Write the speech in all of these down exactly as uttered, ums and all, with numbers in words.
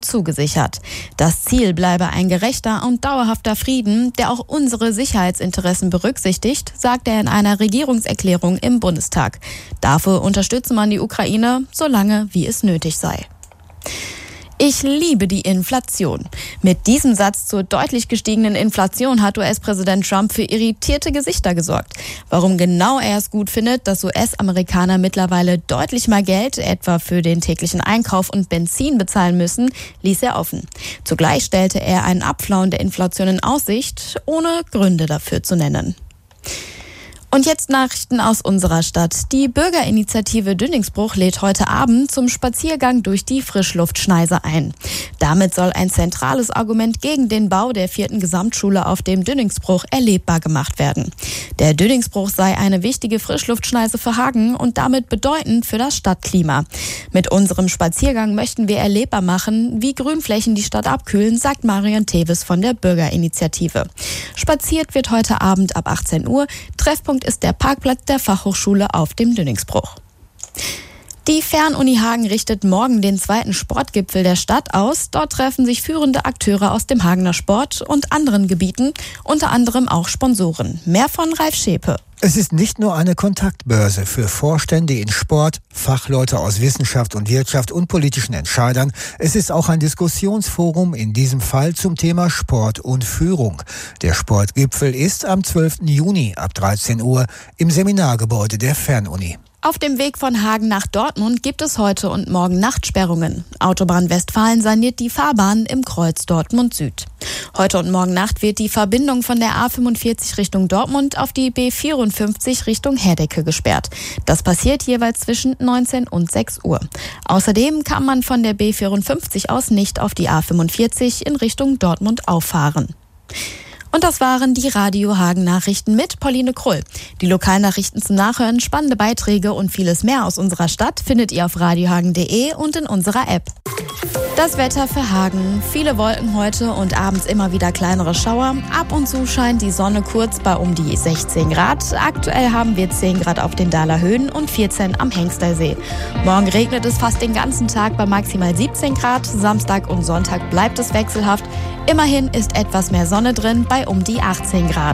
zugesichert. Das Ziel bleibe ein gerechter und dauerhafter Frieden, der auch unsere Sicherheitsinteressen berücksichtigt, sagt er in einer Regierungserklärung im Bundestag. Dafür unterstütze man die Ukraine, solange wie es nötig sei. Ich liebe die Inflation. Mit diesem Satz zur deutlich gestiegenen Inflation hat U S-Präsident Trump für irritierte Gesichter gesorgt. Warum genau er es gut findet, dass U S-Amerikaner mittlerweile deutlich mehr Geld, etwa für den täglichen Einkauf und Benzin, bezahlen müssen, ließ er offen. Zugleich stellte er einen Abflauen der Inflation in Aussicht, ohne Gründe dafür zu nennen. Und jetzt Nachrichten aus unserer Stadt. Die Bürgerinitiative Dünningsbruch lädt heute Abend zum Spaziergang durch die Frischluftschneise ein. Damit soll ein zentrales Argument gegen den Bau der vierten Gesamtschule auf dem Dünningsbruch erlebbar gemacht werden. Der Dünningsbruch sei eine wichtige Frischluftschneise für Hagen und damit bedeutend für das Stadtklima. Mit unserem Spaziergang möchten wir erlebbar machen, wie Grünflächen die Stadt abkühlen, sagt Marion Teves von der Bürgerinitiative. Spaziert wird heute Abend ab achtzehn Uhr. Treffpunkt ist der Parkplatz der Fachhochschule auf dem Dünningsbruch. Die Fernuni Hagen richtet morgen den zweiten Sportgipfel der Stadt aus. Dort treffen sich führende Akteure aus dem Hagener Sport und anderen Gebieten, unter anderem auch Sponsoren. Mehr von Ralf Schepe. Es ist nicht nur eine Kontaktbörse für Vorstände in Sport, Fachleute aus Wissenschaft und Wirtschaft und politischen Entscheidern. Es ist auch ein Diskussionsforum, in diesem Fall zum Thema Sport und Führung. Der Sportgipfel ist am zwölften Juni ab dreizehn Uhr im Seminargebäude der Fernuni. Auf dem Weg von Hagen nach Dortmund gibt es heute und morgen Nachtsperrungen. Autobahn Westfalen saniert die Fahrbahn im Kreuz Dortmund Süd. Heute und morgen Nacht wird die Verbindung von der A fünfundvierzig Richtung Dortmund auf die B vierundfünfzig Richtung Herdecke gesperrt. Das passiert jeweils zwischen neunzehn und sechs Uhr. Außerdem kann man von der B vierundfünfzig aus nicht auf die A fünfundvierzig in Richtung Dortmund auffahren. Und das waren die Radio Hagen Nachrichten mit Pauline Krull. Die Lokalnachrichten zum Nachhören, spannende Beiträge und vieles mehr aus unserer Stadt findet ihr auf radiohagen punkt de und in unserer App. Das Wetter für Hagen. Viele Wolken heute und abends immer wieder kleinere Schauer. Ab und zu scheint die Sonne kurz bei um die sechzehn Grad. Aktuell haben wir zehn Grad auf den Dahler Höhen und vierzehn am Hengstersee. Morgen regnet es fast den ganzen Tag bei maximal siebzehn Grad. Samstag und Sonntag bleibt es wechselhaft. Immerhin ist etwas mehr Sonne drin bei um die achtzehn Grad.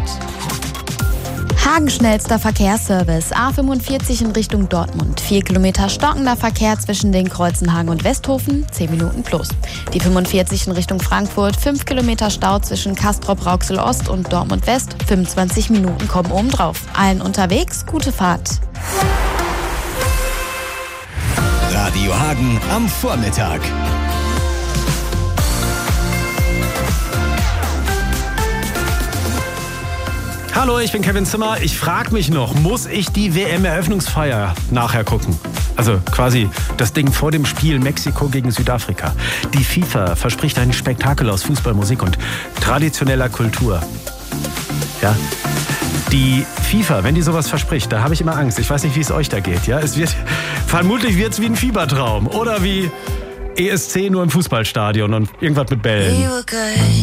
Hagen schnellster Verkehrsservice, A fünfundvierzig in Richtung Dortmund. Vier Kilometer stockender Verkehr zwischen den Kreuzen Hagen und Westhofen, zehn Minuten plus. Die fünfundvierzig in Richtung Frankfurt, fünf Kilometer Stau zwischen Castrop-Rauxel Ost und Dortmund West, fünfundzwanzig Minuten kommen obendrauf. Allen unterwegs, gute Fahrt. Radio Hagen am Vormittag. Hallo, ich bin Kevin Zimmer. Ich frage mich noch, muss ich die W M-Eröffnungsfeier nachher gucken? Also quasi das Ding vor dem Spiel Mexiko gegen Südafrika. Die FIFA verspricht ein Spektakel aus Fußball, Musik und traditioneller Kultur. Ja, die FIFA, wenn die sowas verspricht, da habe ich immer Angst. Ich weiß nicht, wie es euch da geht. Ja, es wird, vermutlich wird es wie ein Fiebertraum oder wie E S C nur im Fußballstadion und irgendwas mit Bällen.